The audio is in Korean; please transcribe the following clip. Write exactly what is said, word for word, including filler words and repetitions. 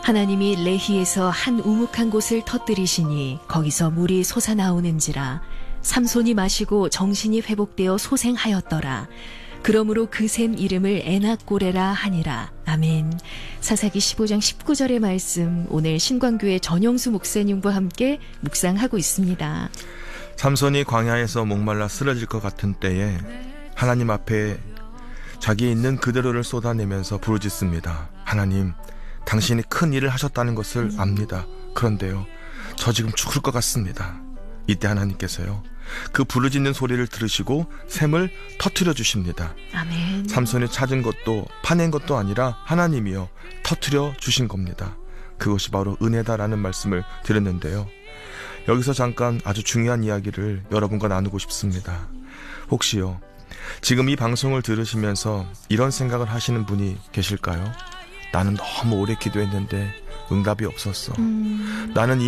하나님이 레히에서 한 우묵한 곳을 터뜨리시니 거기서 물이 솟아나오는지라. 삼손이 마시고 정신이 회복되어 소생하였더라. 그러므로 그 샘 이름을 에낙고레라 하니라. 아멘. 사사기 십오 장 십구 절의 말씀, 오늘 신광교회 전영수 목사님과 함께 묵상하고 있습니다. 삼손이 광야에서 목말라 쓰러질 것 같은 때에 하나님 앞에 자기 있는 그대로를 쏟아내면서 부르짖습니다. 하나님, 당신이 큰 일을 하셨다는 것을 압니다. 그런데요, 저 지금 죽을 것 같습니다. 이때 하나님께서요, 그 부르짖는 소리를 들으시고 샘을 터뜨려 주십니다. 아멘. 삼손이 찾은 것도 파낸 것도 아니라 하나님이요 터뜨려 주신 겁니다. 그것이 바로 은혜다라는 말씀을 드렸는데요. 여기서 잠깐 아주 중요한 이야기를 여러분과 나누고 싶습니다. 혹시요, 지금 이 방송을 들으시면서 이런 생각을 하시는 분이 계실까요? 나는 너무 오래 기도했는데 응답이 없었어. 음... 나는 이